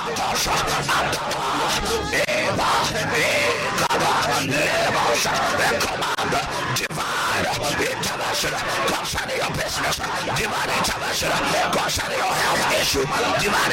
divine intervention concerning your business, divine intervention concerning your health issue, divine